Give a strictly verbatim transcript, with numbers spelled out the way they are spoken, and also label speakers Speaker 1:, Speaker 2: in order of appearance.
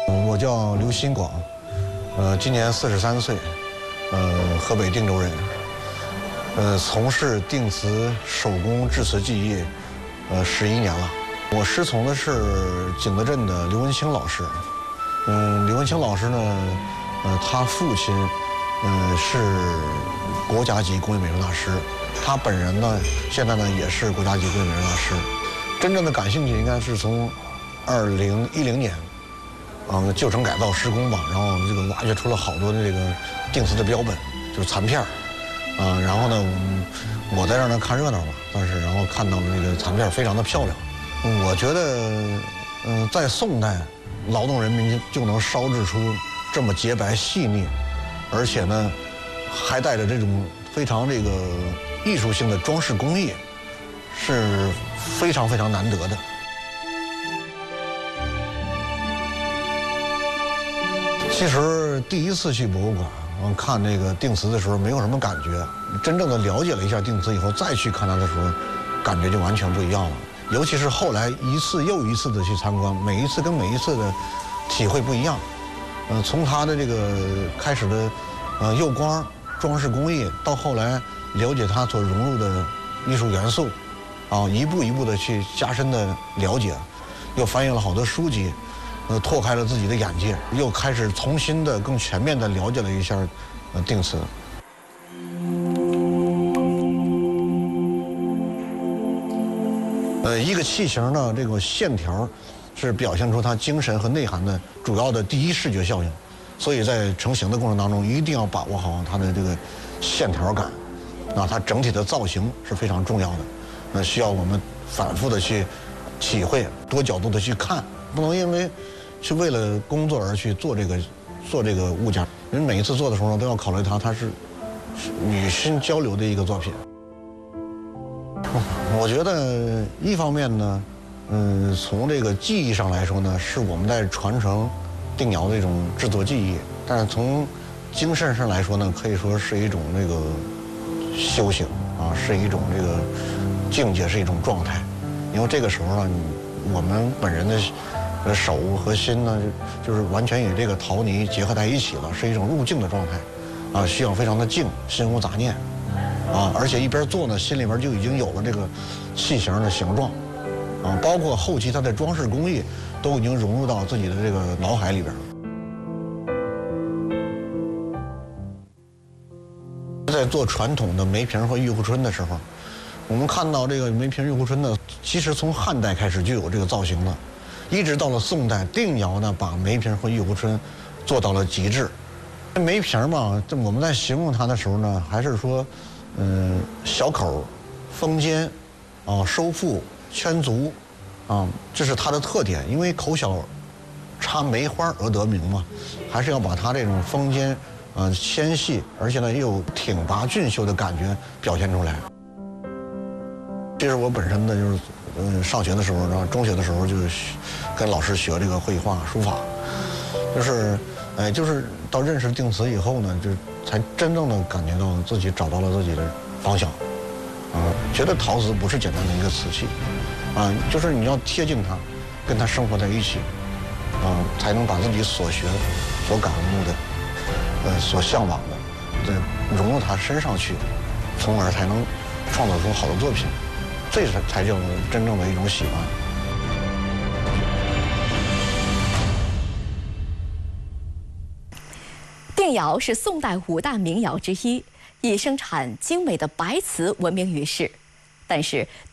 Speaker 1: 我叫刘新广，呃，今年四十三岁，呃，河北定州人，呃，从事定瓷手工制瓷技艺，呃，十一年了。我师从的是景德镇的刘文清老师，嗯、呃，刘文清老师呢，呃，他父亲，呃，是国家级工艺美术大师，他本人呢，现在呢也是国家级工艺美术大师。真正的感兴趣应该是从二零一零年。嗯，旧城改造施工吧，然后这个挖掘出了好多的这个定瓷的标本，就是残片儿，啊，然后呢，我在这儿呢看热闹吧，但是然后看到了这个残片非常的漂亮，我觉得，嗯，在宋代，劳动人民就能烧制出这么洁白细腻，而且呢，还带着这种非常这个艺术性的装饰工艺，是非常非常难得的。其实第一次去博物馆，我看这个定瓷的时候没有什么感觉，真正的了解了一下定瓷以后，再去看它的时候，感觉就完全不一样了。尤其是后来一次又一次的去参观，每一次跟每一次的体会不一样。呃，从它的这个开始的呃釉光、装饰工艺，到后来了解它所融入的艺术元素，啊，一步一步的去加深的了解，又翻阅了好多书籍。呃，拓开了自己的眼界，又开始重新的、更全面的了解了一下，呃，定瓷。呃，一个器型呢，这个线条是表现出它精神和内涵的主要的第一视觉效应，所以在成型的过程当中，一定要把握好它的这个线条感，啊，它整体的造型是非常重要的，那需要我们反复的去体会，多角度的去看，不能因为是为了工作而去做这个做这个物件，因为每一次做的时候呢，都要考虑它它是与心交流的一个作品。我觉得一方面呢，嗯，从这个技艺上来说呢，是我们在传承定窑的一种制作技艺，但是从精神上来说呢，可以说是一种那个修行啊，是一种这个境界，是一种状态。因为这个时候呢，我们本人的呃手和心呢，就就是完全与这个陶泥结合在一起了，是一种入境的状态，啊，需要非常的静，心无杂念，啊，而且一边做呢，心里边就已经有了这个器型的形状，啊，包括后期它的装饰工艺都已经融入到自己的这个脑海里边了。在做传统的梅瓶和玉壶春的时候，我们看到这个梅瓶玉壶春呢，其实从汉代开始就有这个造型了。一直到了宋代，定窑呢把梅瓶和玉壶春做到了极致。梅瓶嘛，我们在形容它的时候呢，还是说，嗯、呃，小口、封尖，啊，收腹、圈足，啊，这是它的特点。因为口小，插梅花而得名嘛，还是要把它这种封尖，呃，纤细，而且呢又有挺拔俊秀的感觉表现出来。这是我本身的就是。嗯，上学的时候，然后中学的时候就跟老师学这个绘画、书法，就是，哎，就是到认识定瓷以后呢，就才真正的感觉到自己找到了自己的方向，啊，觉得陶瓷不是简单的一个瓷器，啊，就是你要贴近它，跟它生活在一起，啊，才能把自己所学、所感悟的，呃，所向往的，再融入它身上去，从而才能创造出好的作品。这才才叫真正的一种喜欢。
Speaker 2: 定窑是宋代五大名窑之一，以生产精美的白瓷闻名于世。但是